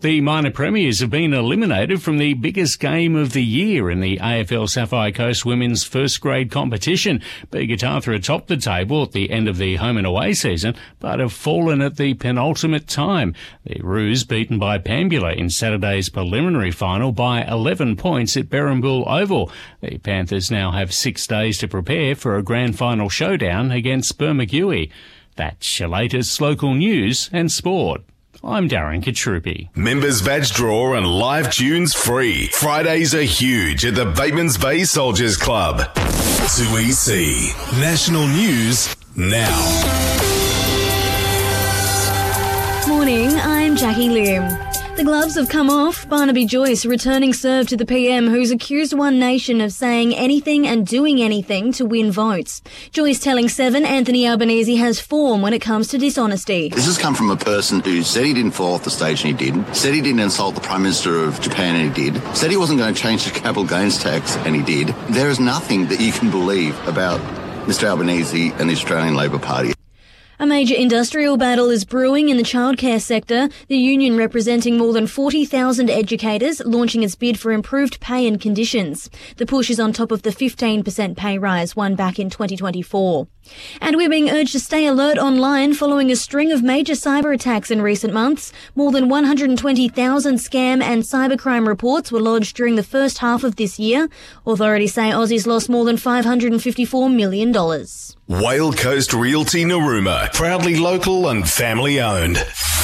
The minor premiers have been eliminated from the biggest game of the year in the AFL Sapphire Coast Women's First Grade competition. Bega Tathra topped the table at the end of the home and away season, but have fallen at the penultimate time. The Roos beaten by Pambula in Saturday's preliminary final by 11 points at Berrimbull Oval. The Panthers now have 6 days to prepare for a grand final showdown against Bermagui. That's your latest local news and sport. I'm Darren Katrupi. Members badge draw and live tunes free. Fridays are huge at the Batemans Bay Soldiers Club. 2EC. National news now. Morning, I'm Jackie Lim. The gloves have come off. Barnaby Joyce returning serve to the PM, who's accused One Nation of saying anything and doing anything to win votes. Joyce telling Seven Anthony Albanese has form when it comes to dishonesty. This has come from a person who said he didn't fall off the stage and he did, said he didn't insult the Prime Minister of Japan and he did, said he wasn't going to change the capital gains tax and he did. There is nothing that you can believe about Mr Albanese and the Australian Labor Party. A major industrial battle is brewing in the childcare sector, the union representing more than 40,000 educators launching its bid for improved pay and conditions. The push is on top of the 15% pay rise won back in 2024. And we're being urged to stay alert online following a string of major cyber attacks in recent months. More than 120,000 scam and cybercrime reports were lodged during the first half of this year. Authorities say Aussies lost more than $554 million. Whale Coast Realty Narooma. Proudly local and family owned.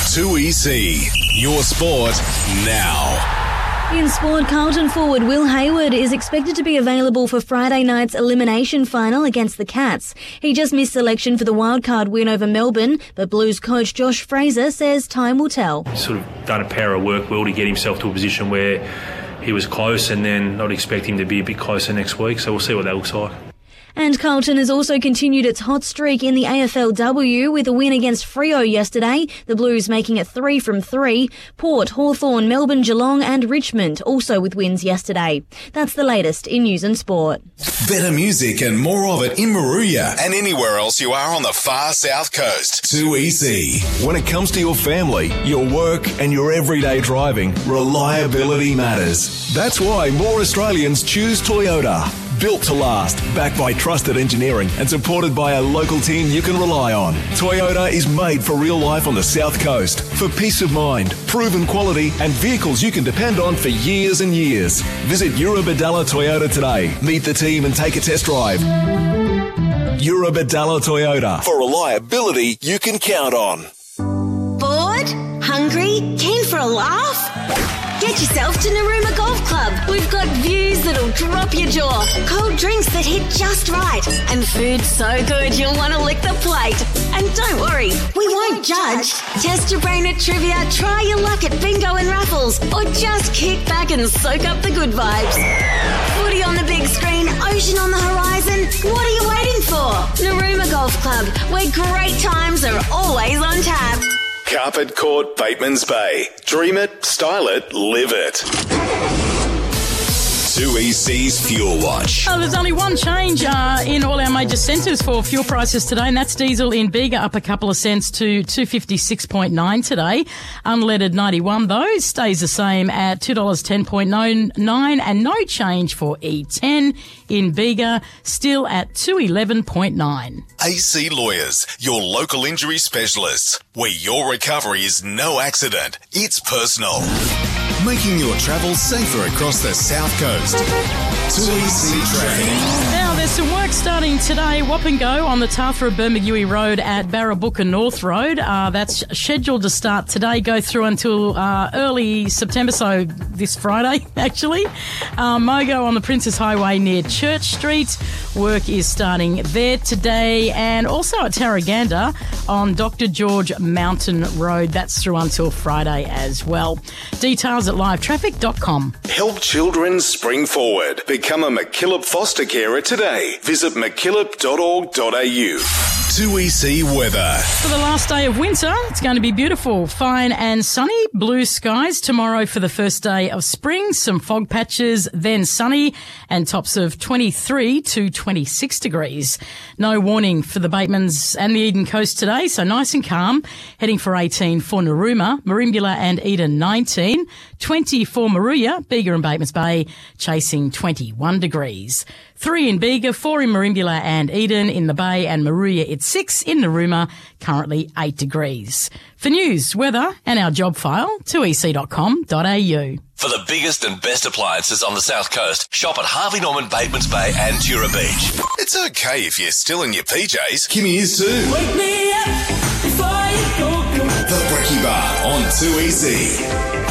2EC. Your sport now. In sport, Carlton forward Will Hayward is expected to be available for Friday night's elimination final against the Cats. He just missed selection for the wildcard win over Melbourne, but Blues coach Josh Fraser says time will tell. Sort of done a power of work well to get himself to a position where he was close, and then I'd expect him to be a bit closer next week, so we'll see what that looks like. And Carlton has also continued its hot streak in the AFLW with a win against Freo yesterday, the Blues making it 3 from 3. Port, Hawthorn, Melbourne, Geelong and Richmond also with wins yesterday. That's the latest in news and sport. Better music and more of it in Moruya and anywhere else you are on the far south coast. 2EC. When it comes to your family, your work and your everyday driving, reliability matters. That's why more Australians choose Toyota. Built to last, backed by trusted engineering and supported by a local team you can rely on. Toyota is made for real life on the South Coast. For peace of mind, proven quality and vehicles you can depend on for years and years. Visit Eurobadalla Toyota today. Meet the team and take a test drive. Eurobadalla Toyota. For reliability you can count on. Bored? Hungry? Keen for a laugh? Get yourself to Narooma Golf Club. We've got views that'll drop your jaw, cold drinks that hit just right, and food so good you'll want to lick the plate. And don't worry, we won't judge. Test your brain at trivia, try your luck at bingo and raffles, or just kick back and soak up the good vibes. Footy on the big screen, ocean on the horizon. What are you waiting for? Narooma Golf Club, where great times are always on tap. Carpet Court, Batemans Bay. Dream it, style it, live it. 2EC's Fuel Watch. There's only one change in all our major centres for fuel prices today, and that's diesel in Bega up a couple of cents to 256.9 today. Unleaded 91 though stays the same at $2.10.99, and no change for E10 in Bega, still at 211.9. AC Lawyers, your local injury specialists, where your recovery is no accident, it's personal. Making your travel safer across the South Coast. 2EC Traffic. Now, there's some work starting today, Wapingo, on the Tathra Bermagui Road at Barabooka North Road. That's scheduled to start today, go through until early September, so this Friday, actually. Mogo on the Princess Highway near Church Street. Work is starting there today. And also at Tarraganda on Dr. George Mountain Road. That's through until Friday as well. Details at livetraffic.com. Help children spring forward. Become a MacKillop foster carer today. Visit mackillop.org.au. 2EC weather. For the last day of winter, it's going to be beautiful, fine and sunny, blue skies tomorrow for the first day of spring, some fog patches, then sunny and tops of 23 to 26 degrees. No warning for the Batemans and the Eden Coast today, so nice and calm. Heading for 18 for Narooma, Merimbula and Eden 19, 20 for Moruya, Bega and Batemans Bay chasing 21 degrees. 3 in Bega, 4 in Merimbula and Eden. In the Bay and Moruya, it's 6. In Narooma, currently 8 degrees. For news, weather and our job file, 2ec.com.au. For the biggest and best appliances on the South Coast, shop at Harvey Norman, Batemans Bay and Tura Beach. It's okay if you're still in your PJs. Kimmy is too. Wake me up before you go. The Brekkie Bar on 2EC.